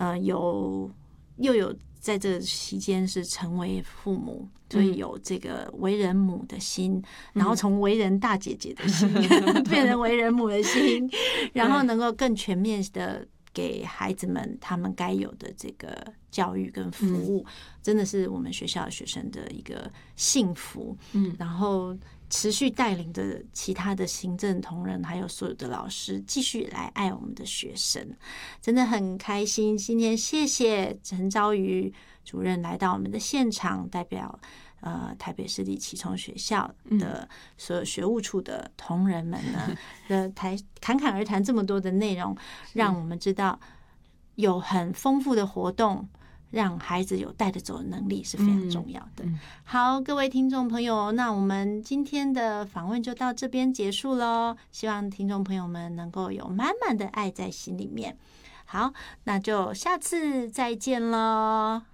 又有在这期间是成为父母，所以有这个为人母的心，然后从为人大姐姐的心变成为人母的心，然后能够更全面的给孩子们他们该有的这个教育跟服务，真的是我们学校学生的一个幸福。然后持续带领着其他的行政同仁还有所有的老师继续来爱我们的学生，真的很开心。今天谢谢陈昭瑜主任来到我们的现场，代表台北市立启聪学校的所有学务处的同仁们呢，侃侃而谈这么多的内容，让我们知道有很丰富的活动，让孩子有带得走的能力是非常重要的。好，各位听众朋友，那我们今天的访问就到这边结束咯，希望听众朋友们能够有满满的爱在心里面。好，那就下次再见咯。